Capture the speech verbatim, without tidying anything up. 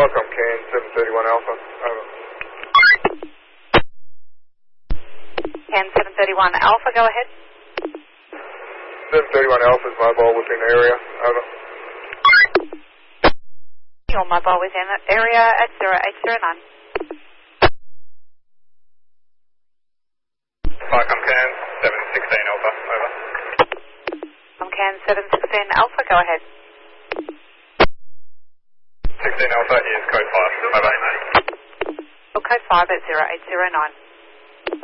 Welcome, Can seven thirty-one Alpha. Over. Can seven thirty-one Alpha, go ahead. seven thirty-one Alpha's mobile within the area. Over. Your mobile within the area at zero eight zero nine. Welcome, Can seven sixteen Alpha. Over. I'm Can seven sixteen Alpha, go ahead. sixteen Alpha is code five. Bye bye. Or code five at zero eight zero nine.